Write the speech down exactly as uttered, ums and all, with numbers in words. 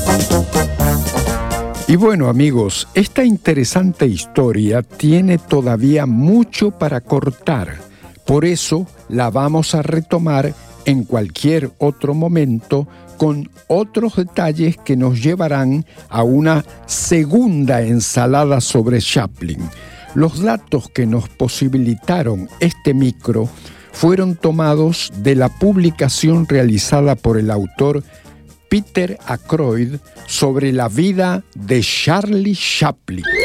Y bueno, amigos, esta interesante historia tiene todavía mucho para cortar. Por eso la vamos a retomar en cualquier otro momento con otros detalles que nos llevarán a una segunda ensalada sobre Chaplin. Los datos que nos posibilitaron este micro fueron tomados de la publicación realizada por el autor Peter Ackroyd sobre la vida de Charlie Chaplin.